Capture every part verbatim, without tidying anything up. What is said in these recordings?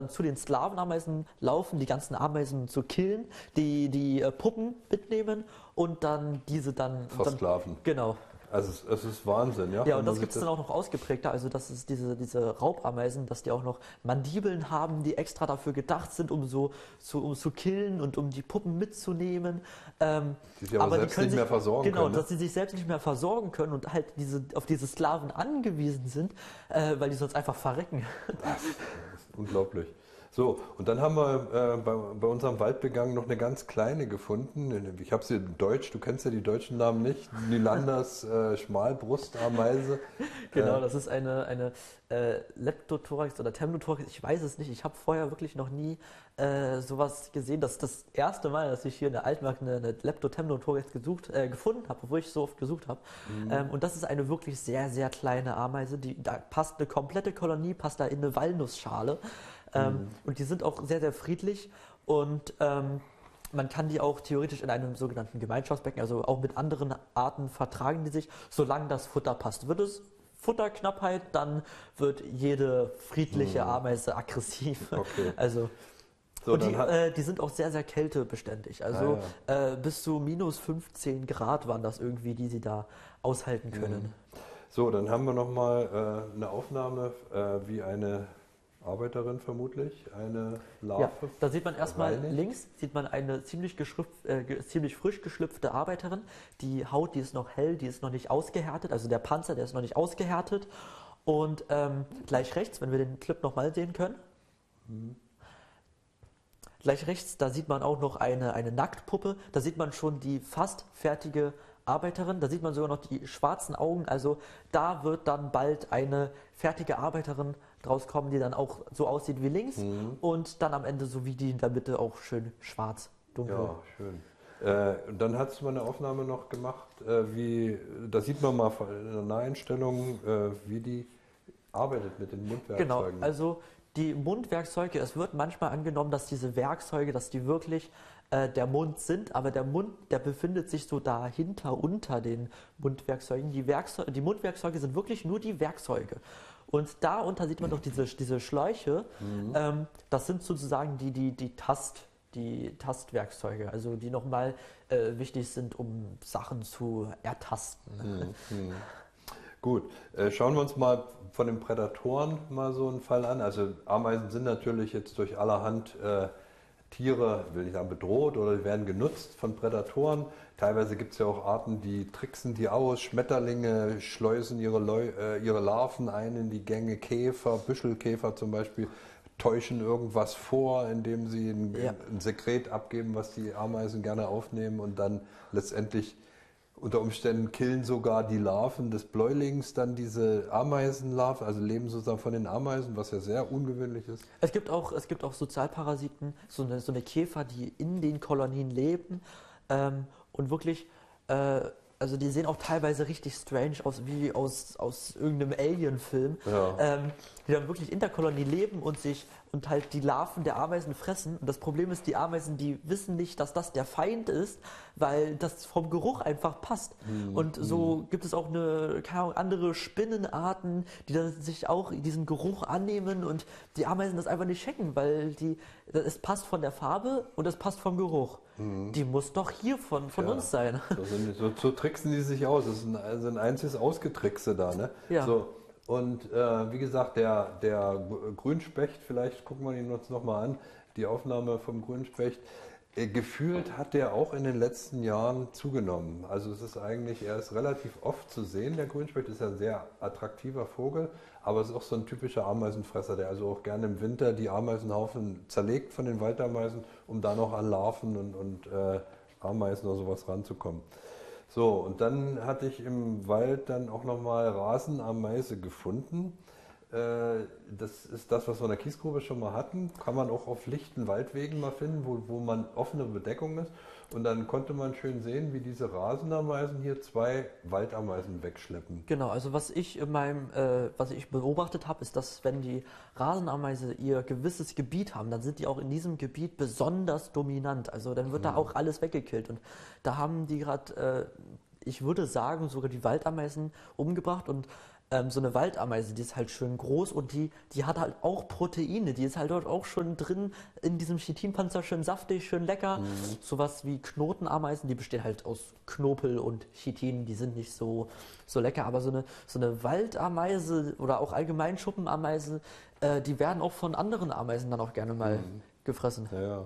zu den Sklavenameisen laufen, die ganzen Ameisen zu killen, die die äh, Puppen mitnehmen und dann diese dann... Versklaven. Dann, genau. Also es, es ist Wahnsinn, ja. Ja, und das gibt es dann auch noch ausgeprägter, also das ist diese, diese Raubameisen, dass die auch noch Mandibeln haben, die extra dafür gedacht sind, um so zu, um zu killen und um die Puppen mitzunehmen. Ähm, die sich aber, aber selbst die können nicht sich, mehr versorgen genau, können. Genau, dass sie sich selbst nicht mehr versorgen können und halt diese, auf diese Sklaven angewiesen sind, äh, weil die sonst einfach verrecken. Das ist unglaublich. So, und dann haben wir äh, bei, bei unserem Waldbegang noch eine ganz kleine gefunden. Ich habe sie in Deutsch, du kennst ja die deutschen Namen nicht. Nylanders äh, Schmalbrustameise. Genau, äh, das ist eine, eine äh, Leptothorax oder Temnothorax, ich weiß es nicht. Ich habe vorher wirklich noch nie äh, sowas gesehen. Das ist das erste Mal, dass ich hier in der Altmark eine, eine Leptotemnothorax gesucht, äh, gefunden habe, obwohl ich so oft gesucht habe. Mhm. Ähm, und das ist eine wirklich sehr, sehr kleine Ameise. Die, da passt eine komplette Kolonie, passt da in eine Walnussschale. Ähm, mhm. Und die sind auch sehr, sehr friedlich und ähm, man kann die auch theoretisch in einem sogenannten Gemeinschaftsbecken, also auch mit anderen Arten vertragen die sich, solange das Futter passt. Wird es Futterknappheit, dann wird jede friedliche Ameise aggressiv. Okay. Also so, und die, äh, die sind auch sehr, sehr kältebeständig. Also ah, ja. äh, bis zu minus fünfzehn Grad waren das irgendwie, die sie da aushalten können. Mhm. So, dann haben wir nochmal äh, eine Aufnahme, äh, wie eine Arbeiterin vermutlich, eine Larve. Ja, da sieht man erstmal links, sieht man eine ziemlich, äh, ziemlich frisch geschlüpfte Arbeiterin. Die Haut, die ist noch hell, die ist noch nicht ausgehärtet, also der Panzer, der ist noch nicht ausgehärtet. Und ähm, gleich rechts, wenn wir den Clip nochmal sehen können, mhm. gleich rechts, da sieht man auch noch eine, eine Nacktpuppe, da sieht man schon die fast fertige Arbeiterin, da sieht man sogar noch die schwarzen Augen, also da wird dann bald eine fertige Arbeiterin draus kommen, die dann auch so aussieht wie links mhm. und dann am Ende so wie die in der Mitte auch schön schwarz, dunkel. Ja, schön. Äh, dann hast du mal eine Aufnahme noch gemacht, äh, wie, da sieht man mal in der Naheinstellung, äh, wie die arbeitet mit den Mundwerkzeugen. Genau, also die Mundwerkzeuge, es wird manchmal angenommen, dass diese Werkzeuge, dass die wirklich äh, der Mund sind, aber der Mund, der befindet sich so dahinter, unter den Mundwerkzeugen. Die, Werkzeuge, die Mundwerkzeuge sind wirklich nur die Werkzeuge. Und darunter sieht man doch diese, diese Schläuche, mhm. ähm, das sind sozusagen die, die, die, Tast, die Tastwerkzeuge, also die nochmal äh, wichtig sind, um Sachen zu ertasten. Mhm. Mhm. Gut, äh, schauen wir uns mal von den Prädatoren mal so einen Fall an. Also Ameisen sind natürlich jetzt durch allerhand äh, Tiere, will ich sagen, bedroht oder die werden genutzt von Prädatoren. Teilweise gibt es ja auch Arten, die tricksen die aus. Schmetterlinge schleusen ihre, Leu äh, ihre Larven ein in die Gänge. Käfer, Büschelkäfer zum Beispiel, täuschen irgendwas vor, indem sie ein, ja. ein Sekret abgeben, was die Ameisen gerne aufnehmen und dann letztendlich unter Umständen killen sogar die Larven des Bläulings dann diese Ameisenlarven, also leben sozusagen von den Ameisen, was ja sehr ungewöhnlich ist. Es gibt auch, es gibt auch Sozialparasiten, so eine, so eine Käfer, die in den Kolonien leben ähm, und wirklich, äh, also die sehen auch teilweise richtig strange aus, wie aus, aus irgendeinem Alien-Film, ja. ähm, die dann wirklich in der Kolonie leben und sich und halt die Larven der Ameisen fressen. Und das Problem ist, die Ameisen, die wissen nicht, dass das der Feind ist, weil das vom Geruch einfach passt. Mhm. Und so gibt es auch eine, keine Ahnung, andere Spinnenarten, die dann sich auch diesen Geruch annehmen und die Ameisen das einfach nicht checken, weil die, es passt von der Farbe und es passt vom Geruch. Mhm. Die muss doch hier von, von ja. uns sein. So, sind, so, so tricksen die sich aus. Das ist ein, also ein einziges Ausgetrickse da, ne? Ja. So. Und äh, wie gesagt, der, der Grünspecht, vielleicht gucken wir ihn uns nochmal an, die Aufnahme vom Grünspecht, äh, gefühlt hat der auch in den letzten Jahren zugenommen. Also es ist eigentlich, er ist relativ oft zu sehen, der Grünspecht ist ja ein sehr attraktiver Vogel, aber es ist auch so ein typischer Ameisenfresser, der also auch gerne im Winter die Ameisenhaufen zerlegt von den Waldameisen, um da noch an Larven und, und äh, Ameisen oder sowas ranzukommen. So, und dann hatte ich im Wald dann auch nochmal Rasenameise gefunden. Äh, das ist das, was wir in der Kiesgrube schon mal hatten. Kann man auch auf lichten Waldwegen mal finden, wo, wo man offene Bedeckung ist. Und dann konnte man schön sehen, wie diese Rasenameisen hier zwei Waldameisen wegschleppen. Genau, also was ich in meinem, äh, was ich beobachtet habe, ist, dass wenn die Rasenameise ihr gewisses Gebiet haben, dann sind die auch in diesem Gebiet besonders dominant. Also dann wird hm. da auch alles weggekillt. Und da haben die gerade, äh, ich würde sagen, sogar die Waldameisen umgebracht. Und ähm, so eine Waldameise, die ist halt schön groß und die, die hat halt auch Proteine. Die ist halt dort auch schon drin in diesem Chitinpanzer, schön saftig, schön lecker. Mhm. Sowas wie Knotenameisen, die bestehen halt aus Knopel und Chitin, die sind nicht so, so lecker. Aber so eine, so eine Waldameise oder auch allgemein Schuppenameise, äh, die werden auch von anderen Ameisen dann auch gerne mal mhm. gefressen. Ja, ja.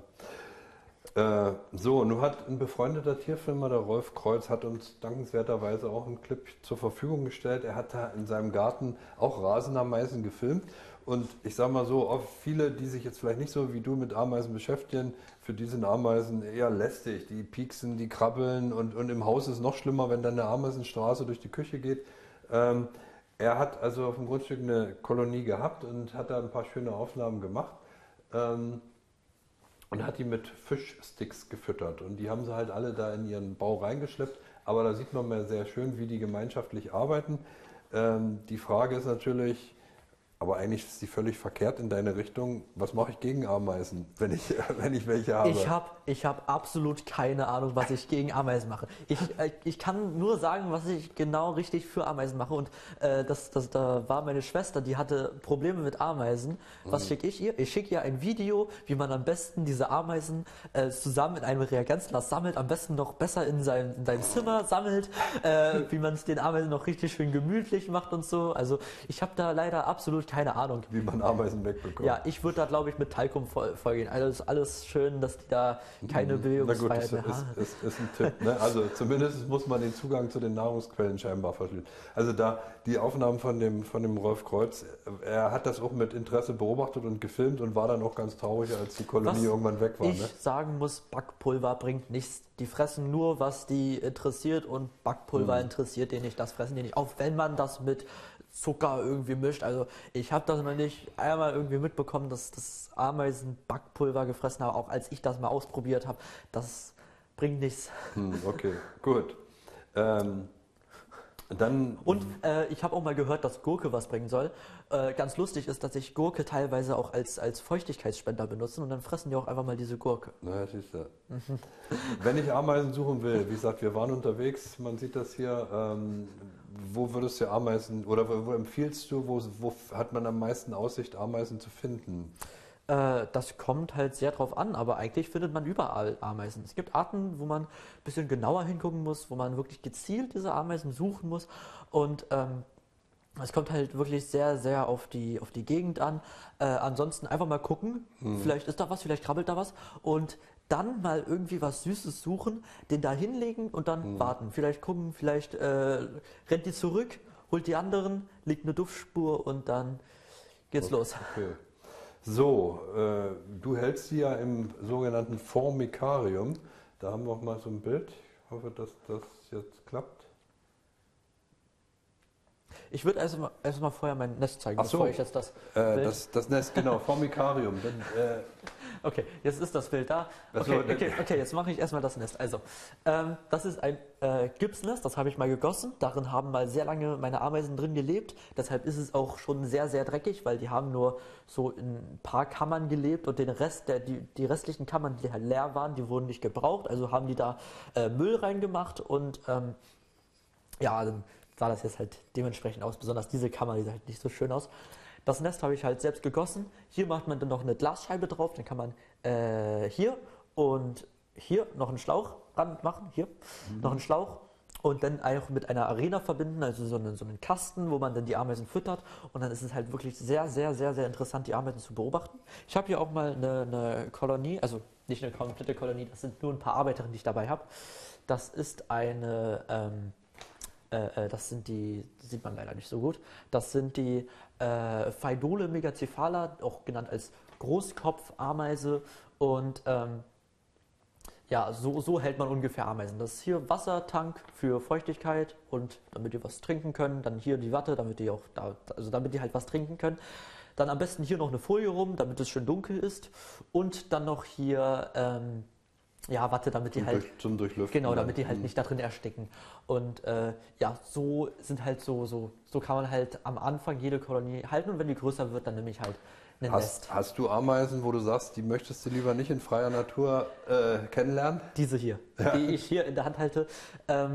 Äh, so, nun hat ein befreundeter Tierfilmer, der Rolf Kreuz, hat uns dankenswerterweise auch einen Clip zur Verfügung gestellt. Er hat da in seinem Garten auch Rasenameisen gefilmt. Und ich sage mal so, auch viele, die sich jetzt vielleicht nicht so wie du mit Ameisen beschäftigen, für die sind Ameisen eher lästig. Die pieksen, die krabbeln und, und im Haus ist es noch schlimmer, wenn dann eine Ameisenstraße durch die Küche geht. Ähm, er hat also auf dem Grundstück eine Kolonie gehabt und hat da ein paar schöne Aufnahmen gemacht. Ähm, Und hat die mit Fischsticks gefüttert. Und die haben sie halt alle da in ihren Bau reingeschleppt. Aber da sieht man mal sehr schön, wie die gemeinschaftlich arbeiten. Ähm, die Frage ist natürlich, aber eigentlich ist die völlig verkehrt in deine Richtung. Was mache ich gegen Ameisen, wenn ich, wenn ich welche habe? Ich habe ich hab absolut keine Ahnung, was ich gegen Ameisen mache. Ich, äh, ich kann nur sagen, was ich genau richtig für Ameisen mache. Und äh, das, das, da war meine Schwester, die hatte Probleme mit Ameisen. Was mhm. schicke ich ihr? Ich schicke ihr ein Video, wie man am besten diese Ameisen äh, zusammen in einem Reagenzglas sammelt. Am besten noch besser in sein, in sein Zimmer sammelt. Äh, wie man es den Ameisen noch richtig schön gemütlich macht und so. Also ich habe da leider absolut keine Ahnung. Wie man Ameisen wegbekommt. Ja, ich würde da, glaube ich, mit Talkum vorgehen. Also ist alles schön, dass die da keine Bewegungsfreiheit mehr haben. Das ist, ist, ist ein Tipp. Ne? Also zumindest muss man den Zugang zu den Nahrungsquellen scheinbar verschließen. Also da die Aufnahmen von dem, von dem Rolf Kreuz, er hat das auch mit Interesse beobachtet und gefilmt und war dann auch ganz traurig, als die Kolonie was irgendwann weg war. Ich ne? sagen muss, Backpulver bringt nichts. Die fressen nur, was die interessiert und Backpulver hm. interessiert die nicht. Das fressen die nicht. Auch wenn man das mit Zucker irgendwie mischt. Also ich habe das noch nicht einmal irgendwie mitbekommen, dass das Ameisen Backpulver gefressen haben, auch als ich das mal ausprobiert habe. Das bringt nichts. Hm, okay, gut. Ähm, dann Und äh, ich habe auch mal gehört, dass Gurke was bringen soll. Äh, ganz lustig ist, dass sich Gurke teilweise auch als, als Feuchtigkeitsspender benutzen und dann fressen die auch einfach mal diese Gurke. Na, siehst du. Mhm. Wenn ich Ameisen suchen will, wie gesagt, wir waren unterwegs, man sieht das hier, ähm, wo würdest du Ameisen, oder wo, wo empfiehlst du, wo, wo hat man am meisten Aussicht, Ameisen zu finden? Äh, das kommt halt sehr drauf an, aber eigentlich findet man überall Ameisen. Es gibt Arten, wo man ein bisschen genauer hingucken muss, wo man wirklich gezielt diese Ameisen suchen muss und ähm, es kommt halt wirklich sehr, sehr auf die, auf die Gegend an. Äh, ansonsten einfach mal gucken, hm. vielleicht ist da was, vielleicht krabbelt da was und dann mal irgendwie was Süßes suchen, den da hinlegen und dann hm. warten. Vielleicht gucken, vielleicht äh, rennt die zurück, holt die anderen, legt eine Duftspur und dann geht's okay. los. Okay. So, äh, du hältst sie ja im sogenannten Formicarium. Da haben wir auch mal so ein Bild. Ich hoffe, dass das jetzt klappt. Ich würde erst mal, erst mal vorher mein Nest zeigen, Ach so, bevor ich jetzt das äh, das, das Nest, genau, Formicarium. Dann, äh, okay, jetzt ist das Bild da. Okay, so, okay, okay, jetzt mache ich erstmal das Nest. Also, ähm, das ist ein äh, Gipsnest, das habe ich mal gegossen. Darin haben mal sehr lange meine Ameisen drin gelebt. Deshalb ist es auch schon sehr, sehr dreckig, weil die haben nur so in ein paar Kammern gelebt und den Rest, der, die, die restlichen Kammern, die halt leer waren, die wurden nicht gebraucht. Also haben die da äh, Müll reingemacht und ähm, ja, dann sah das jetzt halt dementsprechend aus. Besonders diese Kammer, die sah halt nicht so schön aus. Das Nest habe ich halt selbst gegossen. Hier macht man dann noch eine Glasscheibe drauf. Dann kann man äh, hier und hier noch einen Schlauch ran machen. Hier mhm. noch einen Schlauch. Und dann auch mit einer Arena verbinden, also so einen, so einen Kasten, wo man dann die Ameisen füttert. Und dann ist es halt wirklich sehr, sehr, sehr, sehr interessant, die Ameisen zu beobachten. Ich habe hier auch mal eine, eine Kolonie, also nicht eine komplette Kolonie, das sind nur ein paar Arbeiterinnen, die ich dabei habe. Das ist eine... Ähm, Das sind die, das sieht man leider nicht so gut, das sind die äh, Phaidole megacephala, auch genannt als Großkopfameise und ähm, ja, so, so hält man ungefähr Ameisen. Das ist hier Wassertank für Feuchtigkeit und damit die was trinken können, dann hier die Watte, damit die auch da, also damit die halt was trinken können. Dann am besten hier noch eine Folie rum, damit es schön dunkel ist und dann noch hier ähm, ja, Watte, damit die zum halt durch, zum Durchlüften. Genau, damit die halt nicht da drin ersticken. Und äh, ja, so sind halt so, so, so kann man halt am Anfang jede Kolonie halten und wenn die größer wird, dann nehme ich halt ein hast, Nest. Hast du Ameisen, wo du sagst, die möchtest du lieber nicht in freier Natur äh, kennenlernen? Diese hier, ja. die ich hier in der Hand halte, ähm,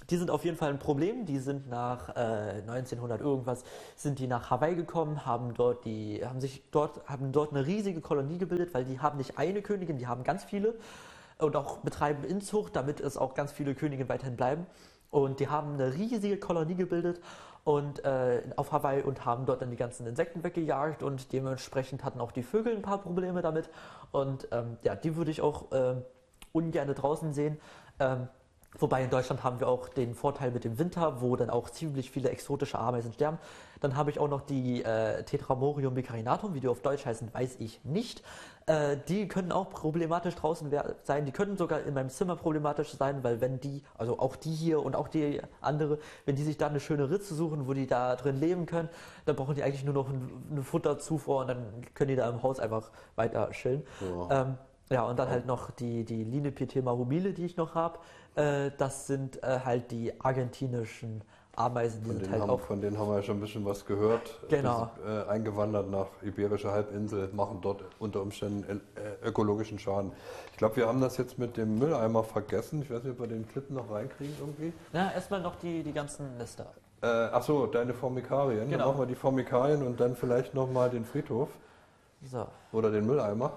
Die sind auf jeden Fall ein Problem. Die sind nach äh, neunzehnhundert irgendwas sind die nach Hawaii gekommen, haben dort die, haben sich dort, haben dort eine riesige Kolonie gebildet, weil die haben nicht eine Königin, die haben ganz viele und auch betreiben Inzucht, damit es auch ganz viele Königinnen weiterhin bleiben. Und die haben eine riesige Kolonie gebildet und äh, auf Hawaii und haben dort dann die ganzen Insekten weggejagt und dementsprechend hatten auch die Vögel ein paar Probleme damit. Und ähm, ja, die würde ich auch äh, ungern draußen sehen. Ähm, Wobei in Deutschland haben wir auch den Vorteil mit dem Winter, wo dann auch ziemlich viele exotische Ameisen sterben. Dann habe ich auch noch die äh, Tetramorium bicarinatum, wie die auf Deutsch heißen, weiß ich nicht. Äh, die können auch problematisch draußen sein. Die können sogar in meinem Zimmer problematisch sein, weil wenn die, also auch die hier und auch die andere, wenn die sich da eine schöne Ritze suchen, wo die da drin leben können, dann brauchen die eigentlich nur noch eine Futterzufuhr und dann können die da im Haus einfach weiter chillen. Ja. Ähm, Ja, und dann halt noch die, die Linepithema humile, die ich noch habe. Äh, das sind äh, halt die argentinischen Ameisen. Die von, sind denen halt haben, auch, von denen haben wir ja schon ein bisschen was gehört. Genau. Die sind, äh, eingewandert nach Iberische Halbinsel, machen dort unter Umständen äh, ökologischen Schaden. Ich glaube, wir haben das jetzt mit dem Mülleimer vergessen. Ich weiß nicht, ob wir den Clip noch reinkriegen irgendwie. Ja, erstmal noch die, die ganzen Nester. Äh, Achso, deine Formikarien. Genau. Dann machen wir die Formikarien und dann vielleicht nochmal den Friedhof. So. Oder den Mülleimer.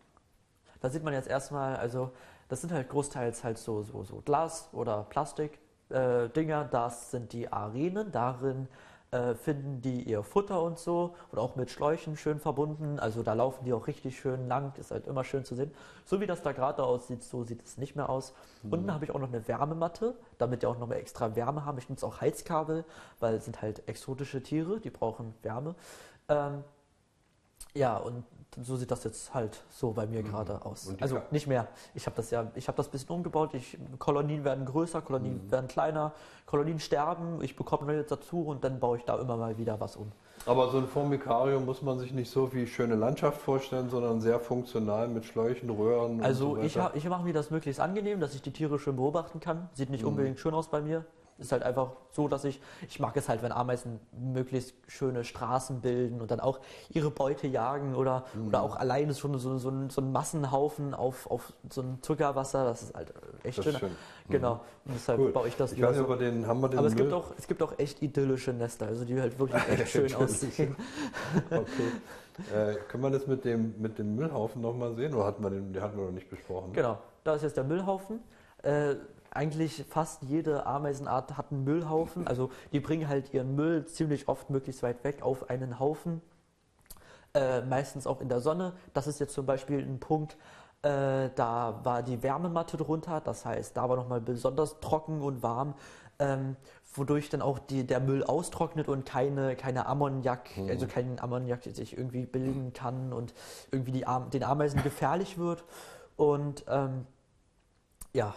Da sieht man jetzt erstmal, also das sind halt großteils halt so, so, so Glas- oder Plastik-Dinger. Äh, das sind die Arenen, darin äh, finden die ihr Futter und so und auch mit Schläuchen schön verbunden. Also da laufen die auch richtig schön lang, ist halt immer schön zu sehen. So wie das da gerade aussieht, so sieht es nicht mehr aus. Mhm. Unten habe ich auch noch eine Wärmematte, damit die auch noch mehr extra Wärme haben. Ich nutze auch Heizkabel, weil es sind halt exotische Tiere, die brauchen Wärme. Ähm, Ja, und so sieht das jetzt halt so bei mir mhm. gerade aus. Also Ka nicht mehr. Ich habe das ja, ich habe das ein bisschen umgebaut. Ich, Kolonien werden größer, Kolonien mhm. werden kleiner, Kolonien sterben, ich bekomme neue dazu und dann baue ich da immer mal wieder was um. Aber so ein Formikarium muss man sich nicht so wie schöne Landschaft vorstellen, sondern sehr funktional mit Schläuchen, Röhren also und so ich, ich mache mir das möglichst angenehm, dass ich die Tiere schön beobachten kann. Sieht nicht mhm. unbedingt schön aus bei mir. Ist halt einfach so, dass ich, ich mag es halt, wenn Ameisen möglichst schöne Straßen bilden und dann auch ihre Beute jagen oder, mhm. oder auch alleine schon so, so, so, so einen Massenhaufen auf, auf so ein Zuckerwasser, das ist halt echt das schön. schön. Genau, und deshalb cool. baue ich das ich weiß nicht, so. den, haben wir den Aber es gibt, auch, es gibt auch echt idyllische Nester, also die halt wirklich echt schön aussehen. Okay. Äh, können wir das mit dem, mit dem Müllhaufen nochmal sehen oder hatten wir den, den hatten wir noch nicht besprochen? Genau, da ist jetzt der Müllhaufen. Äh, Eigentlich fast jede Ameisenart hat einen Müllhaufen. Also die bringen halt ihren Müll ziemlich oft möglichst weit weg auf einen Haufen. Äh, meistens auch in der Sonne. Das ist jetzt zum Beispiel ein Punkt, äh, da war die Wärmematte drunter. Das heißt, da war nochmal besonders trocken und warm. Ähm, wodurch dann auch die, der Müll austrocknet und keine, keine Ammoniak, mhm. also kein Ammoniak sich irgendwie bilden kann und irgendwie die, den Ameisen gefährlich wird. Und ähm, ja.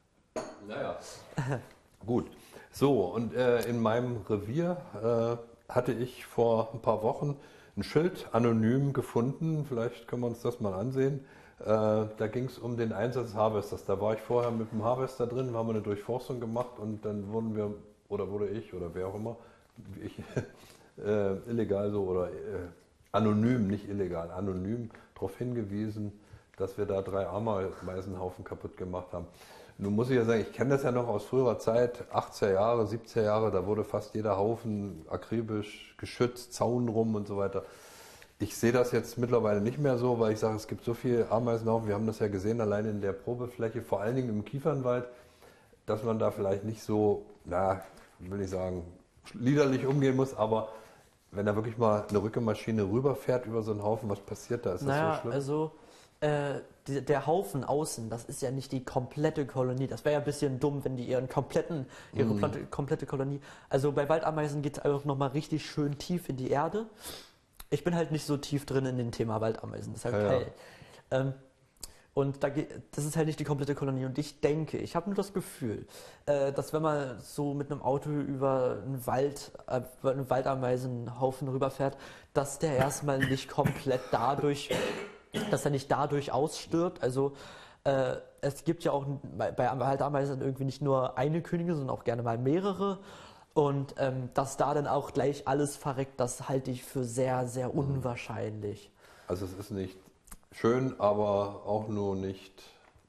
Naja, gut. So, und äh, in meinem Revier äh, hatte ich vor ein paar Wochen ein Schild anonym gefunden. Vielleicht können wir uns das mal ansehen. Äh, da ging es um den Einsatz des Harvesters. Da war ich vorher mit dem Harvester drin, haben wir eine Durchforstung gemacht und dann wurden wir, oder wurde ich, oder wer auch immer, ich, äh, illegal so, oder äh, anonym, nicht illegal, anonym darauf hingewiesen, dass wir da drei Ameisenhaufen kaputt gemacht haben. Nun muss ich ja sagen, ich kenne das ja noch aus früherer Zeit, achtziger Jahre, siebziger Jahre, da wurde fast jeder Haufen akribisch geschützt, Zaun rum und so weiter. Ich sehe das jetzt mittlerweile nicht mehr so, weil ich sage, es gibt so viele Ameisenhaufen, wir haben das ja gesehen, allein in der Probefläche, vor allen Dingen im Kiefernwald, dass man da vielleicht nicht so, na, will ich sagen, liederlich umgehen muss, aber wenn da wirklich mal eine Rückemaschine rüberfährt über so einen Haufen, was passiert da? Ist das naja, so schlimm? Also Äh, die, der Haufen außen, das ist ja nicht die komplette Kolonie. Das wäre ja ein bisschen dumm, wenn die ihren kompletten, ihre mm. komplette, komplette Kolonie. Also bei Waldameisen geht es einfach nochmal richtig schön tief in die Erde. Ich bin halt nicht so tief drin in dem Thema Waldameisen. Das ist halt ja, geil. Ja. Ähm, und da geht, das ist halt nicht die komplette Kolonie. Und ich denke, ich habe nur das Gefühl, äh, dass wenn man so mit einem Auto über einen Wald, äh, einen Waldameisenhaufen rüberfährt, dass der erstmal nicht komplett dadurch dass er nicht dadurch ausstirbt. Also äh, es gibt ja auch bei, bei Waldameisen irgendwie nicht nur eine Königin, sondern auch gerne mal mehrere. Und ähm, dass da dann auch gleich alles verreckt, das halte ich für sehr, sehr unwahrscheinlich. Also es ist nicht schön, aber auch nur nicht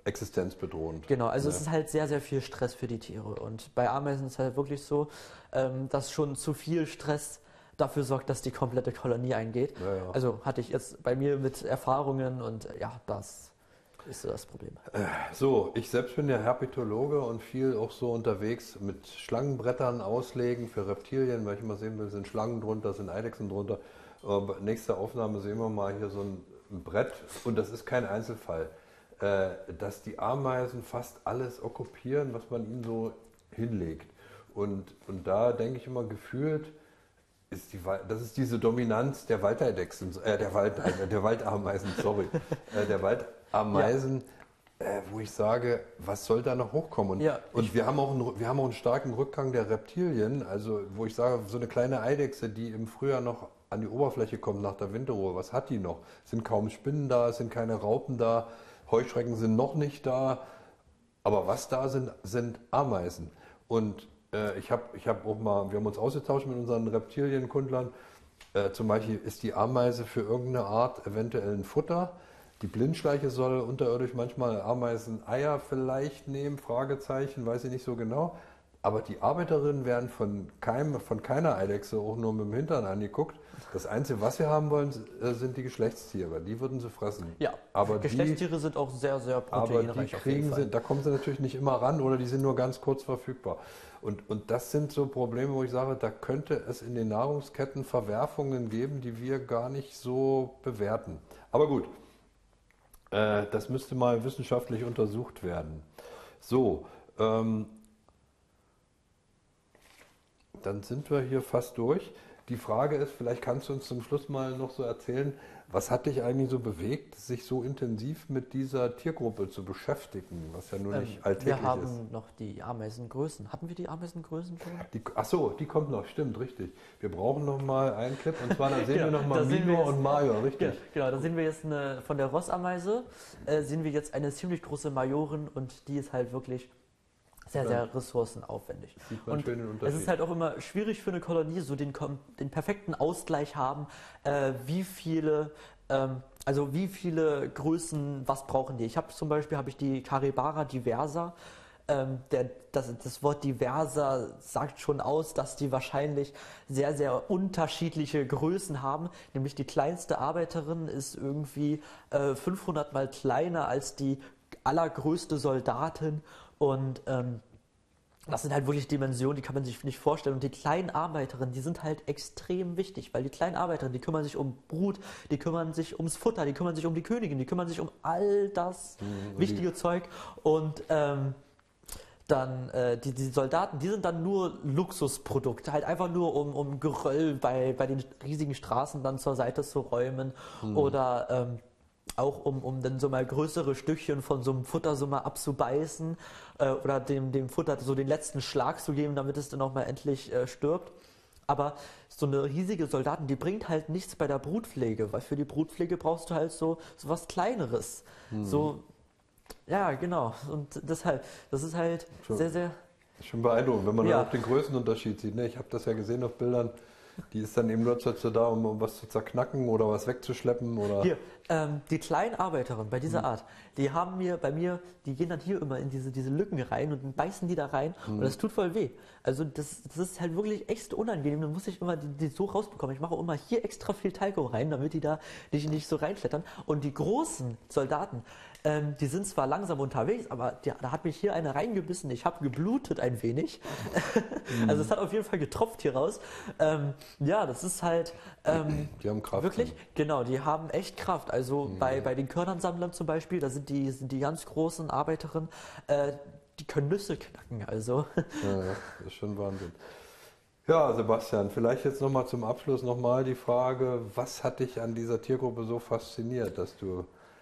existenzbedrohend. Genau, also ja. es ist halt sehr, sehr viel Stress für die Tiere. Und bei Ameisen ist es halt wirklich so, ähm, dass schon zu viel Stress dafür sorgt, dass die komplette Kolonie eingeht. Ja, ja. Also hatte ich jetzt bei mir mit Erfahrungen und äh, ja, das ist so das Problem. So, ich selbst bin ja Herpetologe und viel auch so unterwegs mit Schlangenbrettern auslegen für Reptilien, weil ich immer sehen will, sind Schlangen drunter, sind Eidechsen drunter. Aber nächste Aufnahme sehen wir mal hier so ein Brett und das ist kein Einzelfall, äh, dass die Ameisen fast alles okkupieren, was man ihnen so hinlegt. Und, und da denke ich immer gefühlt, ist die, das ist diese Dominanz der Waldeidechsen, äh, der, Wald, äh, der Waldameisen, sorry, äh, der Waldameisen, ja. äh, wo ich sage, was soll da noch hochkommen? Und, ja, und wir, haben auch einen, wir haben auch einen starken Rückgang der Reptilien, also wo ich sage, so eine kleine Eidechse, die im Frühjahr noch an die Oberfläche kommt nach der Winterruhe, was hat die noch? Es sind kaum Spinnen da, es sind keine Raupen da, Heuschrecken sind noch nicht da, aber was da sind, sind Ameisen. Und Ich habe ich hab auch mal, wir haben uns ausgetauscht mit unseren Reptilienkundlern. Äh, zum Beispiel ist die Ameise für irgendeine Art eventuell ein Futter. Die Blindschleiche soll unterirdisch manchmal Ameiseneier vielleicht nehmen, Fragezeichen, weiß ich nicht so genau. Aber die Arbeiterinnen werden von, keinem, von keiner Eidechse auch nur mit dem Hintern angeguckt. Das Einzige, was sie haben wollen, sind die Geschlechtstiere. Die würden sie fressen. Ja, aber Geschlechtstiere die, sind auch sehr, sehr proteinreich. Aber die kriegen sie, da kommen sie natürlich nicht immer ran oder die sind nur ganz kurz verfügbar. Und, und das sind so Probleme, wo ich sage, da könnte es in den Nahrungsketten Verwerfungen geben, die wir gar nicht so bewerten. Aber gut, äh, das müsste mal wissenschaftlich untersucht werden. So, ähm, dann sind wir hier fast durch. Die Frage ist, vielleicht kannst du uns zum Schluss mal noch so erzählen, was hat dich eigentlich so bewegt, sich so intensiv mit dieser Tiergruppe zu beschäftigen, was ja nur Ähm, nicht alltäglich ist? Wir haben ist. noch die Ameisengrößen. Hatten wir die Ameisengrößen schon? Die, ach so, die kommt noch, stimmt, richtig. Wir brauchen noch mal einen Clip und zwar, da sehen genau, wir noch mal Mino und Major, richtig. Genau, genau, da sehen wir jetzt eine, von der Rossameise, äh, sehen wir jetzt eine ziemlich große Majorin und die ist halt wirklich sehr, sehr ressourcenaufwendig. Sieht man und schön den Unterschied. Es ist halt auch immer schwierig für eine Kolonie, so den, den perfekten Ausgleich haben, äh, wie viele, ähm, also wie viele Größen, was brauchen die. Ich habe zum Beispiel habe ich die Caribara diversa. Ähm, der, das, das Wort diverser sagt schon aus, dass die wahrscheinlich sehr, sehr unterschiedliche Größen haben. Nämlich die kleinste Arbeiterin ist irgendwie äh, fünfhundert mal kleiner als die allergrößte Soldatin. Und ähm, das sind halt wirklich Dimensionen, die kann man sich nicht vorstellen. Und die kleinen Arbeiterinnen, die sind halt extrem wichtig, weil die kleinen Arbeiterinnen, die kümmern sich um Brut, die kümmern sich ums Futter, die kümmern sich um die Königin, die kümmern sich um all das mhm, wichtige Zeug. Und ähm, dann äh, die, die Soldaten, die sind dann nur Luxusprodukte, halt einfach nur um, um Geröll bei, bei den riesigen Straßen dann zur Seite zu räumen mhm. oder ähm, auch um, um dann so mal größere Stückchen von so einem Futter so mal abzubeißen äh, oder dem, dem Futter so den letzten Schlag zu geben, damit es dann auch mal endlich äh, stirbt. Aber so eine riesige Soldaten, die bringt halt nichts bei der Brutpflege, weil für die Brutpflege brauchst du halt so, so was Kleineres. Hm. So, ja, genau. Und deshalb, das ist halt schon, sehr, sehr... Schon beeindruckend, wenn man ja. dann auch den Größenunterschied sieht. Ne? Ich habe das ja gesehen auf Bildern. Die ist dann eben nur dazu da, um, um was zu zerknacken oder was wegzuschleppen oder. Hier, ähm, die kleinen Arbeiterinnen bei dieser hm. Art, die haben mir bei mir, die gehen dann hier immer in diese, diese Lücken rein und dann beißen die da rein hm. und das tut voll weh. Also das, das ist halt wirklich echt unangenehm. Dann muss ich immer die, die so rausbekommen. Ich mache auch immer hier extra viel Talco rein, damit die da nicht, nicht so reinflattern. Und die großen Soldaten, ähm, die sind zwar langsam unterwegs, aber die, da hat mich hier eine reingebissen. Ich habe geblutet ein wenig. hm. Also es hat auf jeden Fall getropft hier raus. Ähm, ja, das ist halt ähm, die haben Kraft. Wirklich? Dann. Genau, die haben echt Kraft. Also mhm. bei, bei den Körnernsammlern zum Beispiel, da sind die, sind die ganz großen Arbeiterinnen, äh, die können Nüsse knacken. Also. Ja, ja, das ist schon Wahnsinn. Ja, Sebastian, vielleicht jetzt nochmal zum Abschluss nochmal die Frage, was hat dich an dieser Tiergruppe so fasziniert, dass du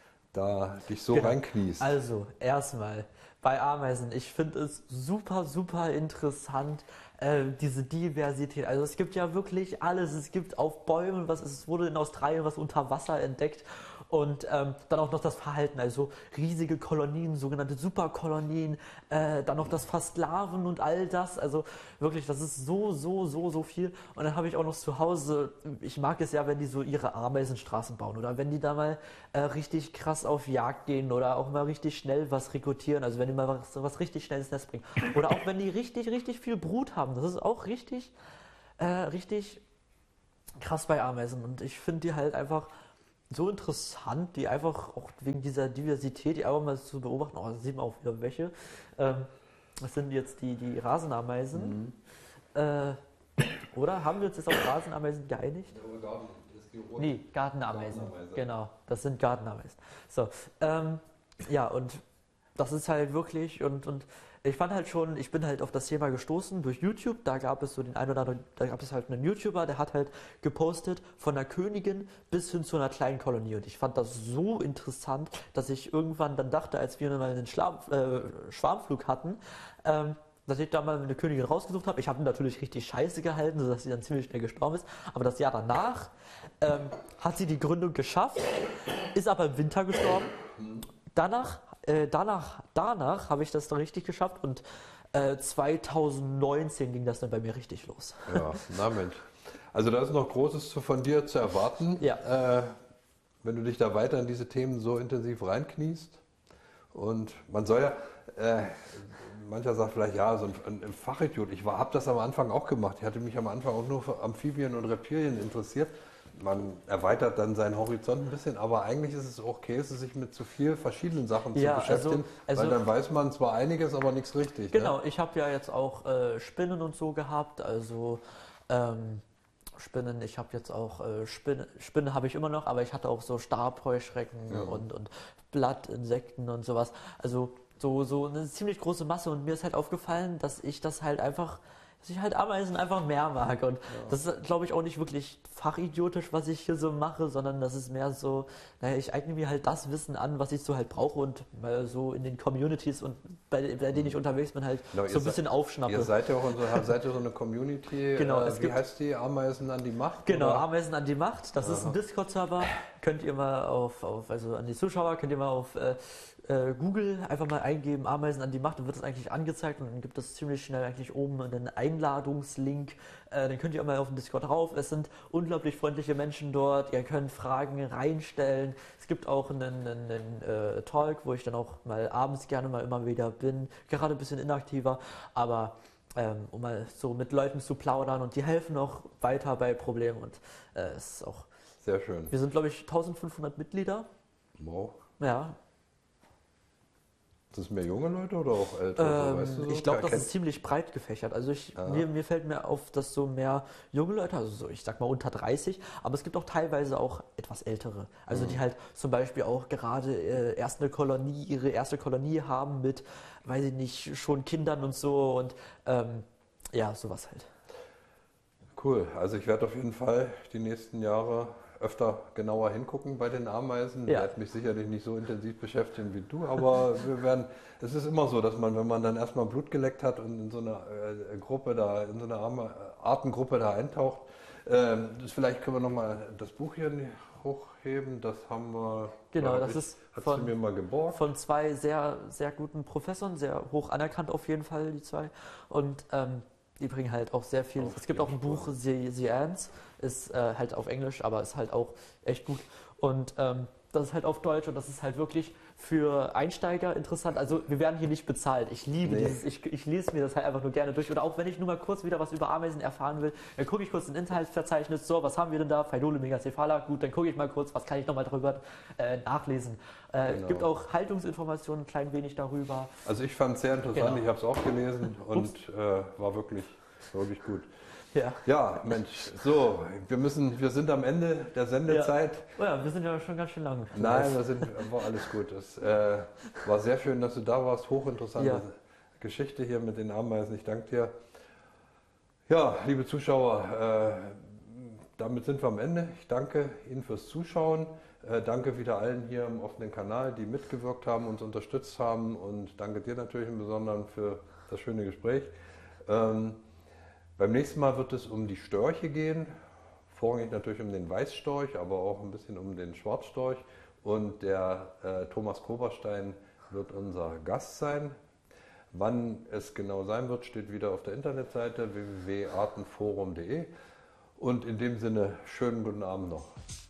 da dich so genau. reinkniest? Also, erstmal bei Ameisen. Ich finde es super, super interessant, äh, diese Diversität. Also es gibt ja wirklich alles. Es gibt auf Bäumen, was es wurde in Australien was unter Wasser entdeckt Und ähm, dann auch noch das Verhalten, also riesige Kolonien, sogenannte Superkolonien, äh, dann noch das Versklaven und all das. Also wirklich, das ist so, so, so, so viel. Und dann habe ich auch noch zu Hause, ich mag es ja, wenn die so ihre Ameisenstraßen bauen oder wenn die da mal äh, richtig krass auf Jagd gehen oder auch mal richtig schnell was rekrutieren, also wenn die mal was, was richtig schnell ins Nest bringen. Oder auch wenn die richtig, richtig viel Brut haben. Das ist auch richtig, äh, richtig krass bei Ameisen. Und ich finde die halt einfach so interessant, die einfach auch wegen dieser Diversität, die einfach mal zu beobachten. Oh, da sieht man auch wieder welche. Ähm, das sind jetzt die, die Rasenameisen. Mhm. Äh, oder? Haben wir uns jetzt auf Rasenameisen geeinigt? Ja, Garten, das ist die rote Nee, Gartenameisen. Gartenameise. Genau, das sind Gartenameisen. So, ähm, ja, und das ist halt wirklich, und, und ich fand halt schon, ich bin halt auf das Thema gestoßen durch YouTube, da gab es so den einen oder anderen, da gab es halt einen YouTuber, der hat halt gepostet von der Königin bis hin zu einer kleinen Kolonie und ich fand das so interessant, dass ich irgendwann dann dachte, als wir mal einen Schla äh, Schwarmflug hatten, ähm, dass ich da mal eine Königin rausgesucht habe. Ich habe natürlich richtig scheiße gehalten, sodass sie dann ziemlich schnell gestorben ist. Aber das Jahr danach ähm, hat sie die Gründung geschafft, ist aber im Winter gestorben. Danach, äh, danach, danach habe ich das dann richtig geschafft und äh, zweitausendneunzehn ging das dann bei mir richtig los. Ja, na Mensch. Also da ist noch Großes von dir zu erwarten, ja. äh, wenn du dich da weiter in diese Themen so intensiv reinkniest. Und man soll ja, äh, mancher sagt vielleicht, ja, so ein, ein Fachidiot. Ich habe das am Anfang auch gemacht. Ich hatte mich am Anfang auch nur für Amphibien und Reptilien interessiert. Man erweitert dann seinen Horizont ein bisschen, aber eigentlich ist es okay, sich mit zu viel verschiedenen Sachen ja, zu beschäftigen, also, also, weil dann weiß man zwar einiges, aber nichts richtig. Genau, ne? ich habe ja jetzt auch äh, Spinnen und so gehabt, also ähm, Spinnen, ich habe jetzt auch äh, Spinnen, Spinnen habe ich immer noch, aber ich hatte auch so Stabheuschrecken ja. und, und Blattinsekten und sowas, also so, so eine ziemlich große Masse und mir ist halt aufgefallen, dass ich das halt einfach dass ich halt Ameisen einfach mehr mag. Und ja. das ist, glaube ich, auch nicht wirklich fachidiotisch, was ich hier so mache, sondern das ist mehr so, naja, ich eigne mir halt das Wissen an, was ich so halt brauche und mal so in den Communities und bei, bei denen ich unterwegs bin, halt genau, so ein bisschen seid, aufschnappe. Ihr seid ja auch so, seid ihr so eine Community, genau, äh, es wie gibt, heißt die? Ameisen an die Macht? Genau, oder? Ameisen an die Macht. Das Aha. ist ein Discord-Server. Könnt ihr mal auf, auf, also an die Zuschauer, könnt ihr mal auf äh, äh, Google einfach mal eingeben, Ameisen an die Macht, und wird es eigentlich angezeigt und dann gibt es ziemlich schnell eigentlich oben einen Einladungslink. Äh, dann könnt ihr auch mal auf den Discord drauf. Es sind unglaublich freundliche Menschen dort. Ihr könnt Fragen reinstellen. Es gibt auch einen, einen, einen äh, Talk, wo ich dann auch mal abends gerne mal immer wieder bin. Gerade ein bisschen inaktiver, aber ähm, um mal so mit Leuten zu plaudern und die helfen auch weiter bei Problemen und äh, es ist auch sehr schön. Wir sind, glaube ich, eintausendfünfhundert Mitglieder. Wow. Ja. Sind das mehr junge Leute oder auch ältere? Ähm, weißt du so? Ich glaube, das ist ziemlich breit gefächert. Also ich, mir, mir fällt mir auf, dass so mehr junge Leute, also so, ich sag mal unter dreißig, aber es gibt auch teilweise auch etwas ältere. Also mhm. die halt zum Beispiel auch gerade äh, erst eine Kolonie, ihre erste Kolonie haben mit, weiß ich nicht, schon Kindern und so und ähm, ja, sowas halt. Cool. Also ich werde auf jeden Fall die nächsten Jahre öfter genauer hingucken bei den Ameisen. Ich ja. werde mich sicherlich nicht so intensiv beschäftigen wie du, aber wir werden, es ist immer so, dass man, wenn man dann erstmal Blut geleckt hat und in so eine äh, Gruppe da, in so eine Arme, Artengruppe da eintaucht, äh, das, vielleicht können wir nochmal das Buch hier hochheben, das haben wir, genau, das ich, ist hast von, du mir mal geborgt. Von zwei sehr, sehr guten Professoren, sehr hoch anerkannt auf jeden Fall, die zwei, und ähm, die bringen halt auch sehr viel. Auf es gibt auch ein Buch, The, The Ants, ist äh, halt auf Englisch, aber ist halt auch echt gut. Und ähm, das ist halt auf Deutsch und das ist halt wirklich für Einsteiger interessant. Also wir werden hier nicht bezahlt. Ich liebe nee. dieses, ich, ich lese mir das halt einfach nur gerne durch. Oder auch wenn ich nur mal kurz wieder was über Ameisen erfahren will, dann gucke ich kurz in Inhaltsverzeichnis, so, was haben wir denn da? Phaidole megacephala, gut, dann gucke ich mal kurz, was kann ich nochmal darüber äh, nachlesen. Äh, genau. Es gibt auch Haltungsinformationen, ein klein wenig darüber. Also ich fand es sehr interessant, genau. Ich habe es auch gelesen und äh, war wirklich, wirklich gut. Ja. ja, Mensch, so, wir müssen, wir sind am Ende der Sendezeit. Ja, oh ja, wir sind ja schon ganz schön lang. Nein, wir sind, war alles gut. Es äh, war sehr schön, dass du da warst. Hochinteressante ja. Geschichte hier mit den Ameisen. Ich danke dir. Ja, liebe Zuschauer, äh, damit sind wir am Ende. Ich danke Ihnen fürs Zuschauen. Äh, danke wieder allen hier im offenen Kanal, die mitgewirkt haben, uns unterstützt haben. Und danke dir natürlich im Besonderen für das schöne Gespräch. Ähm, Beim nächsten Mal wird es um die Störche gehen, vorrangig natürlich um den Weißstorch, aber auch ein bisschen um den Schwarzstorch und der äh, Thomas Koberstein wird unser Gast sein. Wann es genau sein wird, steht wieder auf der Internetseite w w w punkt artenforum punkt de. Und in dem Sinne, schönen guten Abend noch.